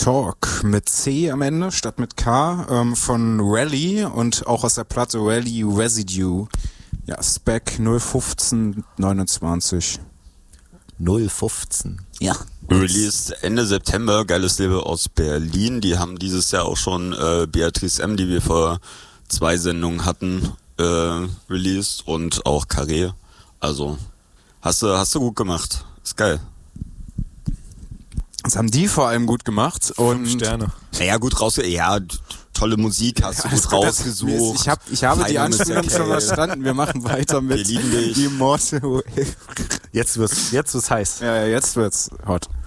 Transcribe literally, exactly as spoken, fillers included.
Talk mit C am Ende statt mit K, ähm, von Rally und auch aus der Platte Rally Residue. Ja, Spec null fünfzehn neunundzwanzig. null fünfzehn. Ja. Released Ende September, geiles Label aus Berlin. Die haben dieses Jahr auch schon äh, Beatrice M., die wir vor zwei Sendungen hatten, äh, released und auch Carré. Also, hast du, hast du gut gemacht. Ist geil. Das haben die vor allem gut gemacht. Und Fünf Sterne. Naja, gut rausge... Ja, tolle Musik hast du alles gut gut, rausgesucht. Ich, hab, ich habe die Feiner Anspielung Mister schon K. verstanden. Wir machen weiter mit Wir lieben dich. Immortal. Jetzt wird's, jetzt wird's heiß. Ja, ja, jetzt wird's hot.